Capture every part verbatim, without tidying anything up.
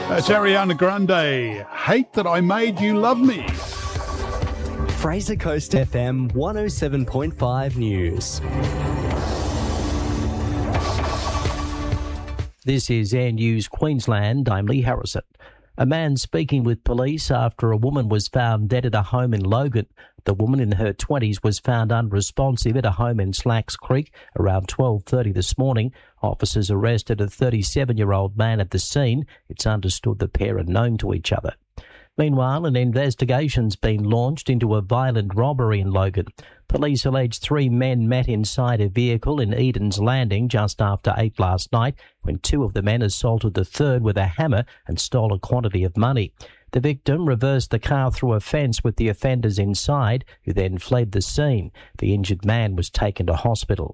That's Ariana Grande. Hate That I Made You Love Me. Fraser Coast F M one oh seven point five News. This is Air News Queensland. I'm Lee Harrison. A man speaking with police after a woman was found dead at a home in Logan. The woman in her twenties was found unresponsive at a home in Slacks Creek around twelve thirty this morning. Officers arrested a thirty-seven-year-old man at the scene. It's understood the pair are known to each other. Meanwhile, an investigation's been launched into a violent robbery in Logan. Police allege three men met inside a vehicle in Eden's Landing just after eight last night when two of the men assaulted the third with a hammer and stole a quantity of money. The victim reversed the car through a fence with the offenders inside, who then fled the scene. The injured man was taken to hospital.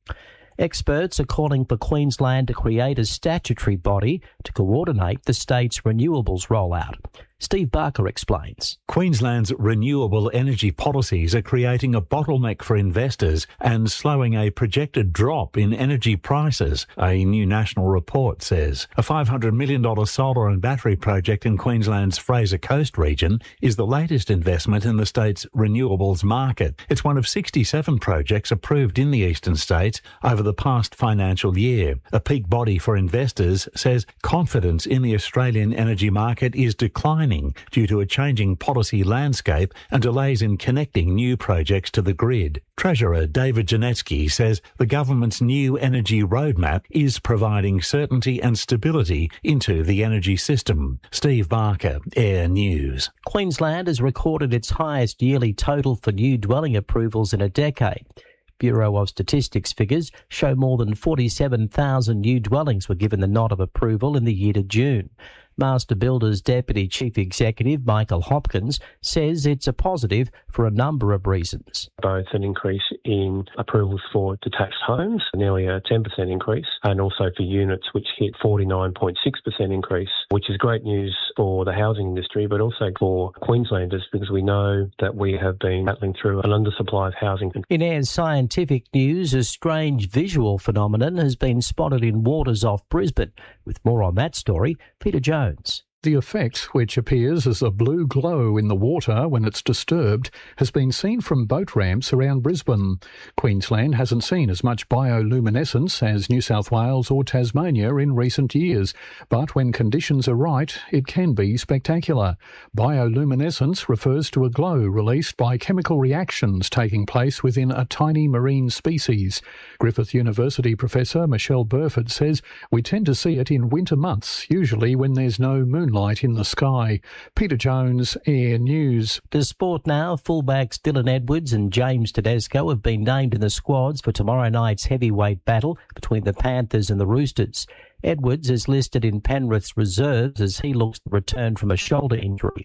Experts are calling for Queensland to create a statutory body to coordinate the state's renewables rollout. Steve Barker explains. Queensland's renewable energy policies are creating a bottleneck for investors and slowing a projected drop in energy prices, a new national report says. A five hundred million dollars solar and battery project in Queensland's Fraser Coast region is the latest investment in the state's renewables market. It's one of sixty-seven projects approved in the eastern states over the past financial year. A peak body for investors says confidence in the Australian energy market is declining due to a changing policy landscape and delays in connecting new projects to the grid. Treasurer David Janetsky says the government's new energy roadmap is providing certainty and stability into the energy system. Steve Barker, Air News. Queensland has recorded its highest yearly total for new dwelling approvals in a decade. Bureau of Statistics figures show more than forty-seven thousand new dwellings were given the nod of approval in the year to June. Master Builders Deputy Chief Executive Michael Hopkins says it's a positive for a number of reasons. Both an increase in approvals for detached homes, nearly a ten percent increase, and also for units which hit forty-nine point six percent increase, which is great news for the housing industry, but also for Queenslanders because we know that we have been battling through an undersupply of housing. In Air's scientific news, a strange visual phenomenon has been spotted in waters off Brisbane. With more on that story, Peter Jones. The effect, which appears as a blue glow in the water when it's disturbed, has been seen from boat ramps around Brisbane. Queensland hasn't seen as much bioluminescence as New South Wales or Tasmania in recent years, but when conditions are right, it can be spectacular. Bioluminescence refers to a glow released by chemical reactions taking place within a tiny marine species. Griffith University professor Michelle Burford says we tend to see it in winter months, usually when there's no moonlight in the sky. Peter Jones, Air News. To sport now, fullbacks Dylan Edwards and James Tedesco have been named in the squads for tomorrow night's heavyweight battle between the Panthers and the Roosters. Edwards is listed in Penrith's reserves as he looks to return from a shoulder injury.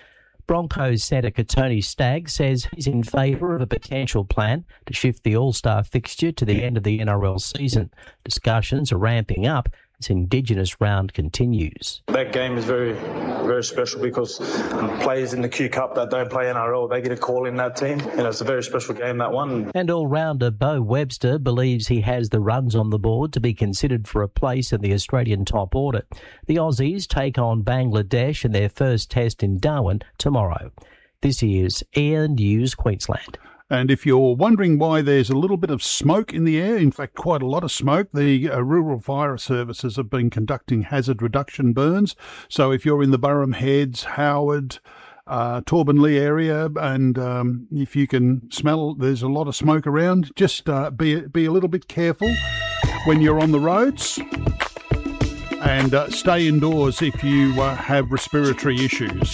Broncos centre Katoni Stagg says he's in favour of a potential plan to shift the All-Star fixture to the end of the N R L season. Discussions are ramping up as Indigenous round continues. That game is very, very special because players in the Q Cup that don't play N R L, they get a call in that team. And it's a very special game, that one. And all-rounder Bo Webster believes he has the runs on the board to be considered for a place in the Australian top order. The Aussies take on Bangladesh in their first test in Darwin tomorrow. This is Air News Queensland. And if you're wondering why there's a little bit of smoke in the air, in fact, quite a lot of smoke, the uh, Rural Fire Services have been conducting hazard reduction burns. So if you're in the Burham Heads, Howard, uh, Torbanlea area, and um, if you can smell there's a lot of smoke around, just uh, be, be a little bit careful when you're on the roads. And uh, stay indoors if you uh, have respiratory issues.